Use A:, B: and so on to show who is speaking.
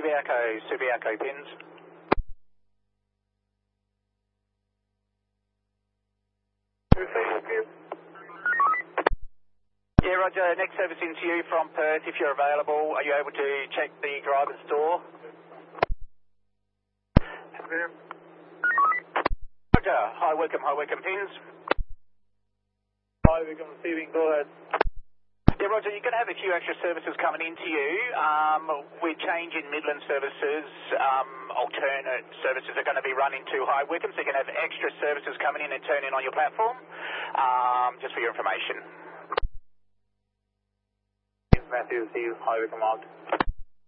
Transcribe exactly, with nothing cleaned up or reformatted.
A: Subiaco, Subiaco pins. Yeah, Roger. Next service into you from Perth. If you're available, are you able to check the driver's door? Roger. Hi, welcome. Hi, welcome pins.
B: Hi, Wickham receiving. Go ahead.
A: Yeah, Roger, you're going to have a few extra services coming into you. Um, we're changing Midland services. Um, alternate services are going to be running to High Wycombe, so you're going to have extra services coming in and turning on your platform, um, just for your information.
B: Matthew, see you. High Wycombe out.